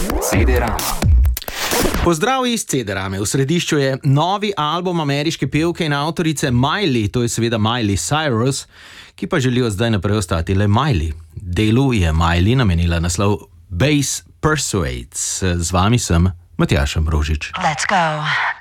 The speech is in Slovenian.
CD-Rama. Pozdrav iz CD-Rame. V središču je novi album ameriške pevke in avtorice Miley, to je seveda Miley Cyrus, ki pa želijo zdaj naprej ostati le Miley. Delu je Miley namenila naslov Bass Persuades. Z vami sem Matjaž Ambrožič. Let's go.